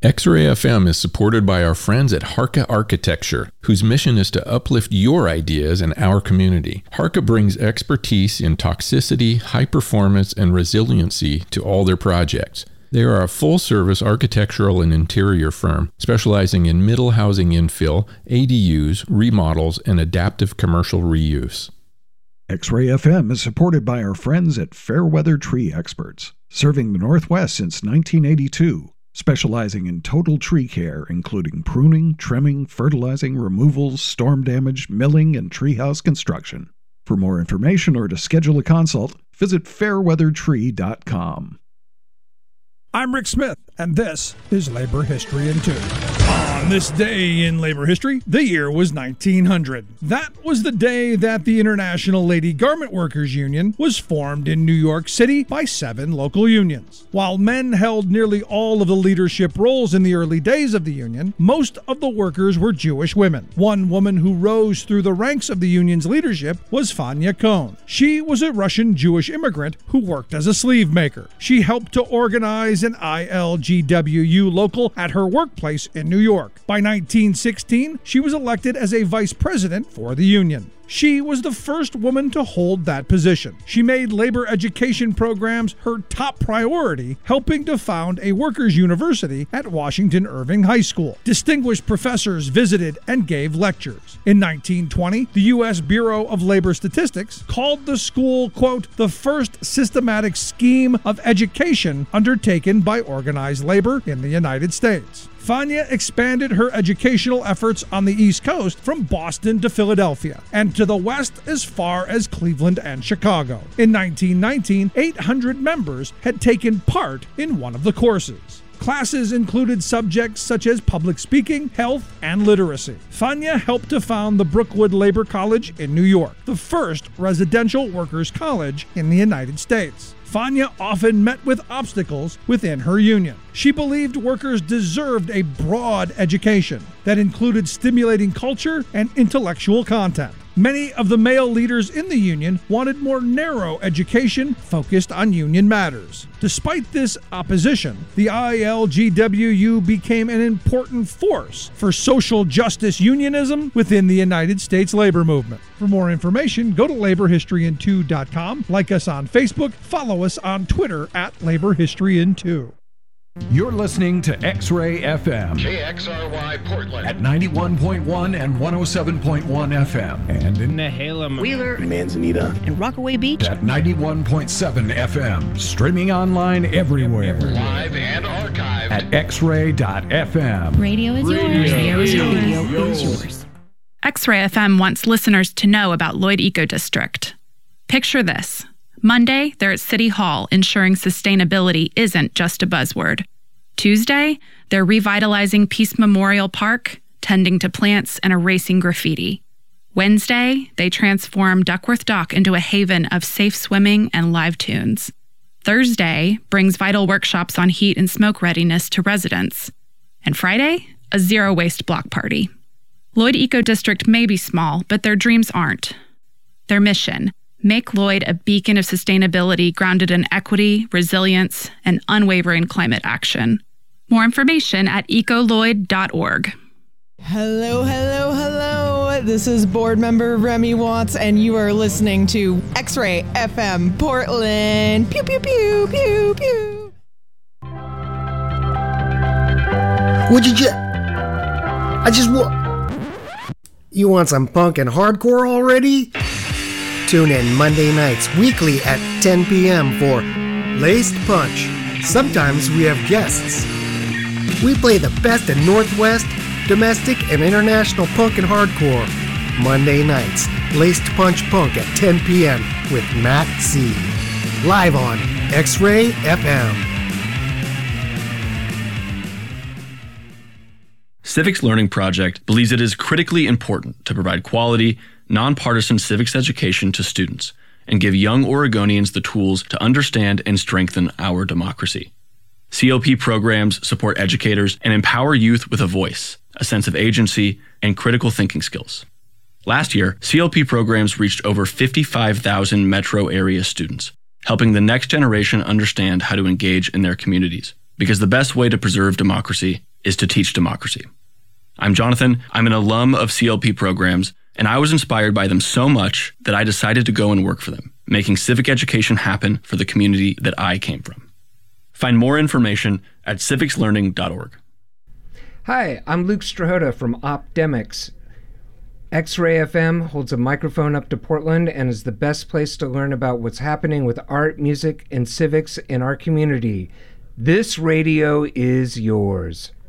X-Ray FM is supported by our friends at Harka Architecture, whose mission is to uplift your ideas in our community. Harka brings expertise in toxicity, high performance, and resiliency to all their projects. They are a full-service architectural and interior firm specializing in middle housing infill, ADUs, remodels, and adaptive commercial reuse. X-Ray FM is supported by our friends at Fairweather Tree Experts, serving the Northwest since 1982. Specializing in total tree care, including pruning, trimming, fertilizing, removals, storm damage, milling, and treehouse construction. For more information or to schedule a consult, visit fairweathertree.com. I'm Rick Smith, and this is Labor History in 2. On this day in labor history, the year was 1900. That was the day that the International Lady Garment Workers Union was formed in New York City by 7 local unions. While men held nearly all of the leadership roles in the early days of the union, most of the workers were Jewish women. One woman who rose through the ranks of the union's leadership was Fanya Kohn. She was a Russian Jewish immigrant who worked as a sleeve maker. She helped to organize an ILGWU local at her workplace in New York. By 1916, she was elected as a vice president for the union. She was the first woman to hold that position. She made labor education programs her top priority, helping to found a workers' university at Washington Irving High School. Distinguished professors visited and gave lectures. In 1920, the U.S. Bureau of Labor Statistics called the school, quote, the first systematic scheme of education undertaken by organized labor in the United States. Fanya expanded her educational efforts on the East Coast from Boston to Philadelphia, and to the West as far as Cleveland and Chicago. In 1919, 800 members had taken part in one of the courses. Classes included subjects such as public speaking, health, and literacy. Fanya helped to found the Brookwood Labor College in New York, the first residential workers' college in the United States. Fanya often met with obstacles within her union. She believed workers deserved a broad education that included stimulating culture and intellectual content. Many of the male leaders in the union wanted more narrow education focused on union matters. Despite this opposition, the ILGWU became an important force for social justice unionism within the United States labor movement. For more information, go to laborhistoryin2.com, like us on Facebook, follow us on Twitter at laborhistoryin2. You're listening to X-Ray FM. KXRY Portland. At 91.1 and 107.1 FM. And in Nehalem, Wheeler, Manzanita, and Rockaway Beach. At 91.7 FM. Streaming online everywhere. Live and archived. At xray.fm. Radio is yours. Radio is yours. X-Ray FM wants listeners to know about Lloyd Eco District. Picture this. Monday, they're at City Hall ensuring sustainability isn't just a buzzword. Tuesday, they're revitalizing Peace Memorial Park, tending to plants, and erasing graffiti. Wednesday, they transform Duckworth Dock into a haven of safe swimming and live tunes. Thursday brings vital workshops on heat and smoke readiness to residents. And Friday, a zero-waste block party. Lloyd Eco District may be small, but their dreams aren't. Their mission: make Lloyd a beacon of sustainability grounded in equity, resilience, and unwavering climate action. More information at ecoloyd.org. Hello, hello, hello. This is board member Remy Watts, and you are listening to X-Ray FM Portland. Pew, pew, pew, pew, pew. What'd you I just want... You want some punk and hardcore already? Tune in Monday nights weekly at 10 p.m. for Laced Punch. Sometimes we have guests. We play the best in Northwest, domestic, and international punk and hardcore. Monday nights, Laced Punch Punk at 10 p.m. with Matt C. Live on X-Ray FM. Civics Learning Project believes it is critically important to provide quality, nonpartisan civics education to students and give young Oregonians the tools to understand and strengthen our democracy. CLP programs support educators and empower youth with a voice, a sense of agency, and critical thinking skills. Last year, CLP programs reached over 55,000 metro area students, helping the next generation understand how to engage in their communities. Because the best way to preserve democracy is to teach democracy. I'm Jonathan. I'm an alum of CLP programs, and I was inspired by them so much that I decided to go and work for them, making civic education happen for the community that I came from. Find more information at civicslearning.org. Hi, I'm Luke Strahota from Opdemics. X-Ray FM holds a microphone up to Portland and is the best place to learn about what's happening with art, music, and civics in our community. This radio is yours.